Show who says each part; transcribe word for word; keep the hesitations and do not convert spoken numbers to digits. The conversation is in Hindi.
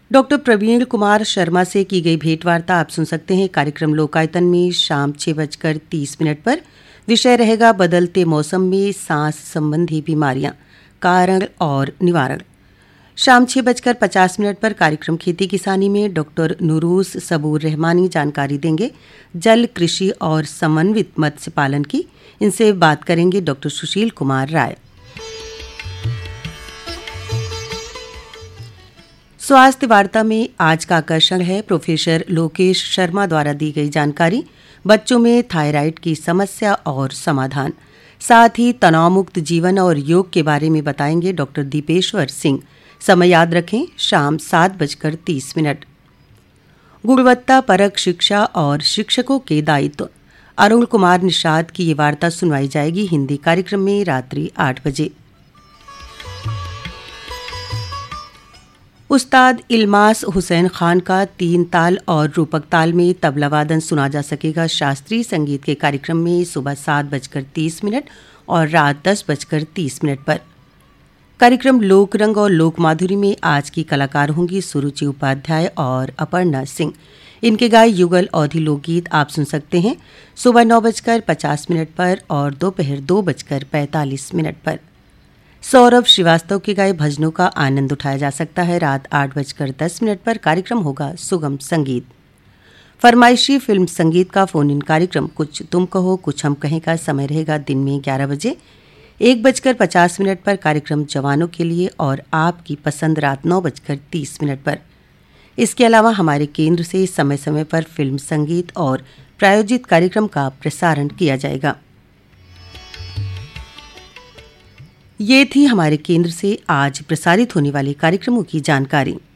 Speaker 1: डॉक्टर प्रवीण कुमार शर्मा से की गई भेंटवार्ता आप सुन सकते हैं कार्यक्रम लोकायतन में शाम छह बजकर तीस मिनट पर। विषय रहेगा बदलते मौसम में सांस संबंधी बीमारियां, कारण और निवारण। शाम छह बजकर पचास मिनट पर कार्यक्रम खेती किसानी में डॉक्टर नुरूस सबूर रहमानी जानकारी देंगे जल कृषि और समन्वित मत्स्य पालन की। इनसे बात करेंगे डॉक्टर सुशील कुमार राय। स्वास्थ्य वार्ता में आज का आकर्षण है प्रोफेसर लोकेश शर्मा द्वारा दी गई जानकारी, बच्चों में थायराइड की समस्या और समाधान। साथ ही तनाव मुक्त जीवन और योग के बारे में बताएंगे डॉक्टर दीपेश्वर सिंह। समय याद रखें, शाम सात बजकर तीस मिनट। गुणवत्ता परक शिक्षा और शिक्षकों के दायित्व, अरुण कुमार निषाद की ये वार्ता सुनवाई जाएगी हिंदी कार्यक्रम में रात्रि आठ बजे। उस्ताद इल्मास हुसैन खान का तीन ताल और रूपक ताल में तबला वादन सुना जा सकेगा शास्त्रीय संगीत के कार्यक्रम में सुबह सात बजकर तीस मिनट और रात दस बजकर तीस मिनट पर। कार्यक्रम लोकरंग और लोक माधुरी में आज की कलाकार होंगी सुरुचि उपाध्याय और अपर्णा सिंह। इनके गाए युगल अवधी लोकगीत आप सुन सकते हैं सुबह नौ बजकर पचास मिनट पर और दोपहर दो बजकर पैंतालीस मिनट पर। सौरभ श्रीवास्तव के गाए भजनों का आनंद उठाया जा सकता है रात आठ बजकर दस मिनट पर। कार्यक्रम होगा सुगम संगीत। फरमाइशी फिल्म संगीत का फोन इन कार्यक्रम कुछ तुम कहो कुछ हम कहें का समय रहेगा दिन में ग्यारह बजे। एक बजकर पचास मिनट पर कार्यक्रम जवानों के लिए और आपकी पसंद रात नौ बजकर तीस मिनट पर। इसके अलावा हमारे केंद्र से समय समय पर फिल्म संगीत और प्रायोजित कार्यक्रम का प्रसारण किया जाएगा। ये थी हमारे केंद्र से आज प्रसारित होने वाले कार्यक्रमों की जानकारी।